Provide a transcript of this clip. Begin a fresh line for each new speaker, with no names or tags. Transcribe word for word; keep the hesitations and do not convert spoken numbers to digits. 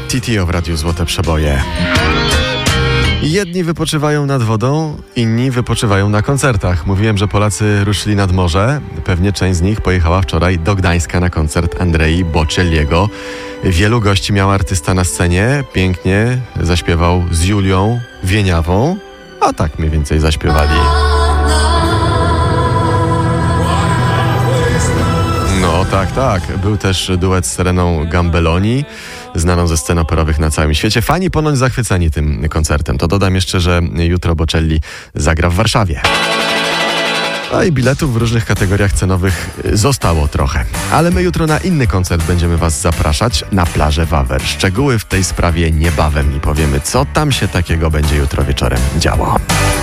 T T O w Radiu Złote Przeboje. Jedni wypoczywają nad wodą, inni wypoczywają na koncertach. Mówiłem, że Polacy ruszyli nad morze. Pewnie część z nich pojechała wczoraj do Gdańska na koncert Andrei Bocelliego. Wielu gości miał artysta na scenie. Pięknie zaśpiewał z Julią Wieniawą. A tak mniej więcej zaśpiewali. No tak, tak. Był też duet z Sereną Gambelloni, znaną ze scen operowych na całym świecie. Fani ponoć zachwyceni tym koncertem. To dodam jeszcze, że jutro Bocelli zagra w Warszawie. No i biletów w różnych kategoriach cenowych zostało trochę. Ale my jutro na inny koncert będziemy was zapraszać na plażę Wawer. Szczegóły w tej sprawie niebawem i powiemy, co tam się takiego będzie jutro wieczorem działo.